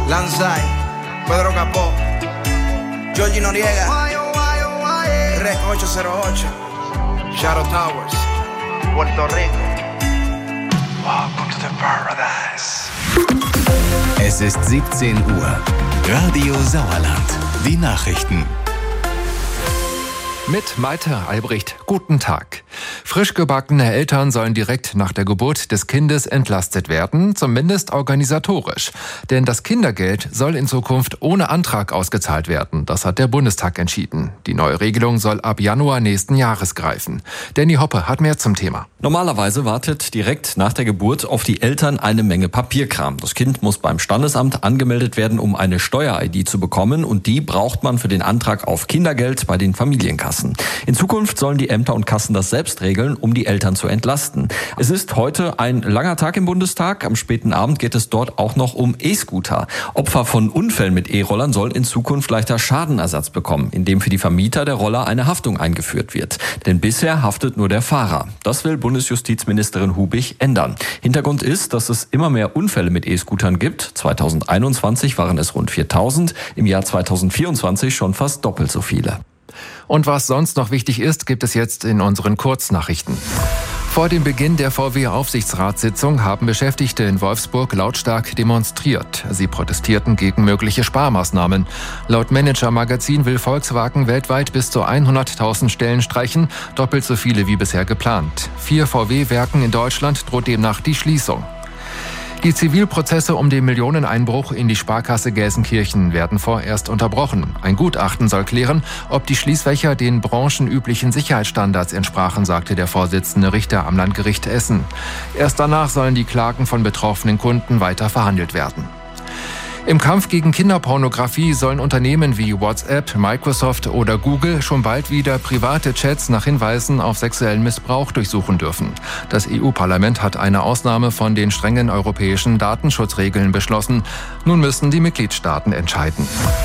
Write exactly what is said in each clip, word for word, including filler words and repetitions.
Lanzai, Pedro Capó, Georgie Noriega, Rec ocho cero ocho, Shadow Towers, Puerto Rico. Welcome to the paradise. Es ist siebzehn Uhr. Radio Sauerland. Die Nachrichten. Mit Malte Albrecht. Guten Tag. Frisch gebackene Eltern sollen direkt nach der Geburt des Kindes entlastet werden, zumindest organisatorisch. Denn das Kindergeld soll in Zukunft ohne Antrag ausgezahlt werden. Das hat der Bundestag entschieden. Die neue Regelung soll ab Januar nächsten Jahres greifen. Danny Hoppe hat mehr zum Thema. Normalerweise wartet direkt nach der Geburt auf die Eltern eine Menge Papierkram. Das Kind muss beim Standesamt angemeldet werden, um eine Steuer-I D zu bekommen. Und die braucht man für den Antrag auf Kindergeld bei den Familienkassen. In Zukunft sollen die Ämter und Kassen das selbst regeln, um die Eltern zu entlasten. Es ist heute ein langer Tag im Bundestag. Am späten Abend geht es dort auch noch um E-Scooter. Opfer von Unfällen mit E-Rollern sollen in Zukunft leichter Schadenersatz bekommen, indem für die Vermieter der Roller eine Haftung eingeführt wird. Denn bisher haftet nur der Fahrer. Das will Bundesjustizministerin Hubich ändern. Hintergrund ist, dass es immer mehr Unfälle mit E-Scootern gibt. zweitausendeinundzwanzig waren es rund viertausend, im Jahr zweitausendvierundzwanzig schon fast doppelt so viele. Und was sonst noch wichtig ist, gibt es jetzt in unseren Kurznachrichten. Vor dem Beginn der V W-Aufsichtsratssitzung haben Beschäftigte in Wolfsburg lautstark demonstriert. Sie protestierten gegen mögliche Sparmaßnahmen. Laut Manager Magazin will Volkswagen weltweit bis zu hunderttausend Stellen streichen, doppelt so viele wie bisher geplant. Vier V W-Werken in Deutschland droht demnach die Schließung. Die Zivilprozesse um den Millioneneinbruch in die Sparkasse Gelsenkirchen werden vorerst unterbrochen. Ein Gutachten soll klären, ob die Schließfächer den branchenüblichen Sicherheitsstandards entsprachen, sagte der Vorsitzende Richter am Landgericht Essen. Erst danach sollen die Klagen von betroffenen Kunden weiter verhandelt werden. Im Kampf gegen Kinderpornografie sollen Unternehmen wie WhatsApp, Microsoft oder Google schon bald wieder private Chats nach Hinweisen auf sexuellen Missbrauch durchsuchen dürfen. Das E U-Parlament hat eine Ausnahme von den strengen europäischen Datenschutzregeln beschlossen. Nun müssen die Mitgliedstaaten entscheiden.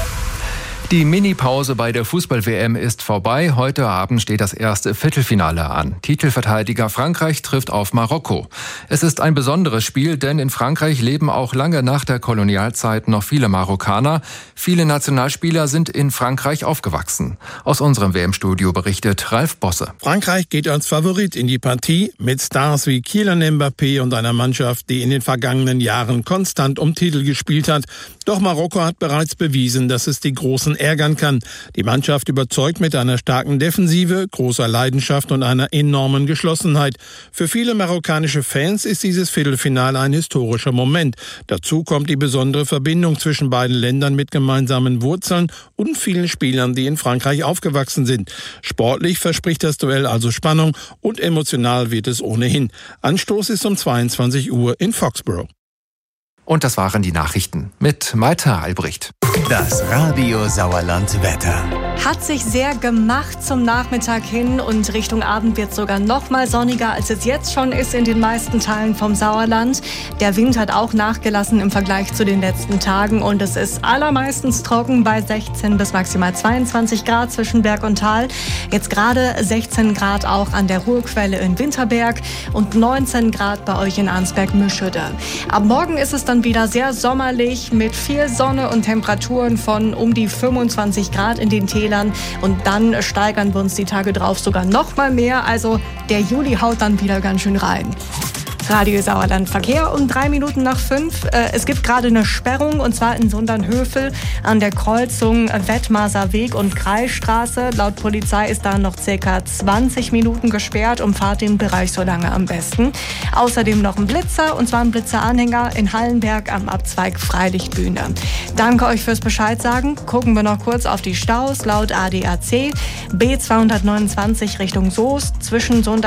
Die Mini-Pause bei der Fußball-W M ist vorbei. Heute Abend steht das erste Viertelfinale an. Titelverteidiger Frankreich trifft auf Marokko. Es ist ein besonderes Spiel, denn in Frankreich leben auch lange nach der Kolonialzeit noch viele Marokkaner. Viele Nationalspieler sind in Frankreich aufgewachsen. Aus unserem W M-Studio berichtet Ralf Bosse. Frankreich geht als Favorit in die Partie mit Stars wie Kylian Mbappé und einer Mannschaft, die in den vergangenen Jahren konstant um Titel gespielt hat. Doch Marokko hat bereits bewiesen, dass es die Großen ärgern kann. Die Mannschaft überzeugt mit einer starken Defensive, großer Leidenschaft und einer enormen Geschlossenheit. Für viele marokkanische Fans ist dieses Viertelfinale ein historischer Moment. Dazu kommt die besondere Verbindung zwischen beiden Ländern mit gemeinsamen Wurzeln und vielen Spielern, die in Frankreich aufgewachsen sind. Sportlich verspricht das Duell also Spannung und emotional wird es ohnehin. Anstoß ist um zweiundzwanzig Uhr in Foxborough. Und das waren die Nachrichten mit Malte Albrecht. Das Radio Sauerland Wetter. Hat sich sehr gemacht zum Nachmittag hin und Richtung Abend wird es sogar noch mal sonniger, als es jetzt schon ist in den meisten Teilen vom Sauerland. Der Wind hat auch nachgelassen im Vergleich zu den letzten Tagen und es ist allermeistens trocken bei sechzehn bis maximal zweiundzwanzig Grad zwischen Berg und Tal. Jetzt gerade sechzehn Grad auch an der Ruhrquelle in Winterberg und neunzehn Grad bei euch in Arnsberg-Mischede. Ab morgen ist es dann wieder sehr sommerlich mit viel Sonne und Temperaturen von um die fünfundzwanzig Grad in den Tälern. Und dann steigern wir uns die Tage drauf sogar noch mal mehr. Also der Juli haut dann wieder ganz schön rein. Radio Sauerland Verkehr um drei Minuten nach fünf. Es gibt gerade eine Sperrung und zwar in Sundernhövel an der Kreuzung Wettmarser Weg und Kreisstraße. Laut Polizei ist da noch circa zwanzig Minuten gesperrt. Umfahrt den Bereich so lange am besten. Außerdem noch ein Blitzer und zwar ein Blitzeranhänger in Hallenberg am Abzweig Freilichtbühne. Danke euch fürs Bescheid sagen. Gucken wir noch kurz auf die Staus. Laut A D A C B zweihundertneunundzwanzig Richtung Soest zwischen Sundern